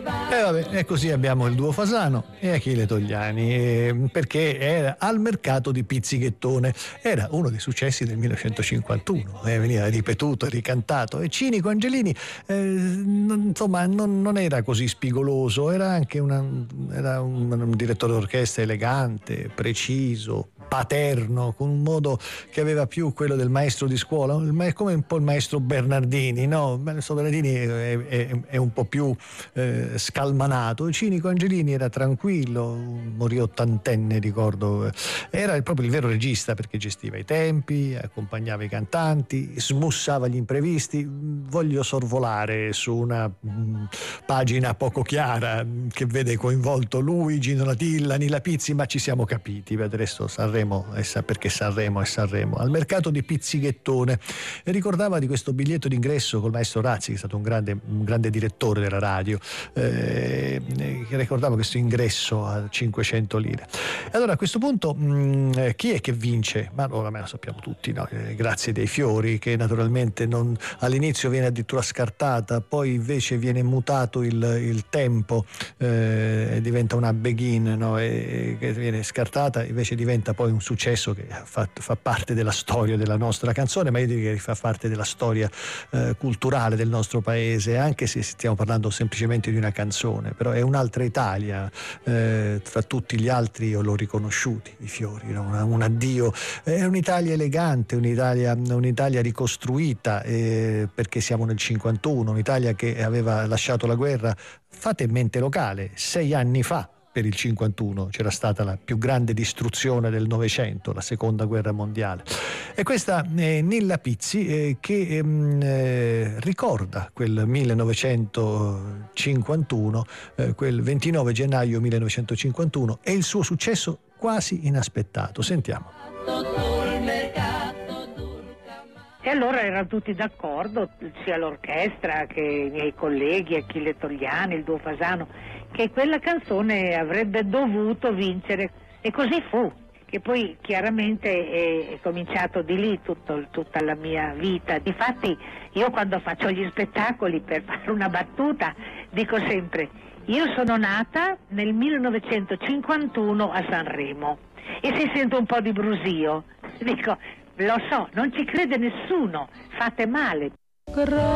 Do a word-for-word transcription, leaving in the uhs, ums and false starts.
E vabbè, e così abbiamo il duo Fasano e Achille Togliani, eh, perché era Al mercato di Pizzighettone, era uno dei successi del millenovecentocinquantuno, eh, veniva ripetuto, ricantato, e Cinico Angelini eh, non, insomma non, non era così spigoloso, era anche una, era un, un direttore d'orchestra elegante, preciso, paterno, con un modo che aveva più quello del maestro di scuola, come un po' il maestro Bernardini, no? Il maestro Bernardini è, è, è un po' più eh, scalmanato. Cinico Angelini era tranquillo, morì ottantenne, ricordo, era proprio il vero regista, perché gestiva i tempi, accompagnava i cantanti, smussava gli imprevisti. Voglio sorvolare su una mh, pagina poco chiara che vede coinvolto lui, Gino Latilla, Nilla Pizzi, ma ci siamo capiti. Adesso Sanremo, perché Sanremo è Sanremo. Al mercato di Pizzighettone, e ricordava di questo biglietto d'ingresso col maestro Razzi, che è stato un grande, un grande direttore della radio, eh, che ricordava questo ingresso a cinquecento lire. E allora a questo punto mh, chi è che vince? Ma allora me lo sappiamo tutti, no? eh, Grazie dei Fiori, che naturalmente non, all'inizio viene addirittura scartata, poi invece viene mutato il, il tempo, eh, diventa una begin, no? e, che viene scartata, invece diventa poi un successo che fa, fa parte della storia della nostra canzone, ma io direi che fa parte della storia eh, culturale del nostro paese, anche se stiamo parlando semplicemente di una canzone, però è un'altra Italia, eh, tra tutti gli altri io l'ho riconosciuti, i Fiori, no? un, un addio, è un'Italia elegante, un'Italia, un'Italia ricostruita, eh, perché siamo nel cinquantuno, un'Italia che aveva lasciato la guerra. Fate mente locale, sei anni fa, per il cinquantuno, c'era stata la più grande distruzione del Novecento, la seconda guerra mondiale. E questa è Nilla Pizzi, eh, che ehm, eh, ricorda quel millenovecentocinquantuno, eh, quel ventinove gennaio millenovecentocinquantuno, e il suo successo quasi inaspettato. Sentiamo. E allora erano tutti d'accordo, sia l'orchestra che i miei colleghi, Achille Togliani, il duo Fasano, che quella canzone avrebbe dovuto vincere, e così fu, che poi chiaramente è, è cominciato di lì tutto, tutta la mia vita. Difatti io quando faccio gli spettacoli, per fare una battuta, dico sempre: io sono nata nel millenovecentocinquantuno a Sanremo, e si sente un po' di brusio, dico: lo so, non ci crede nessuno, fate male.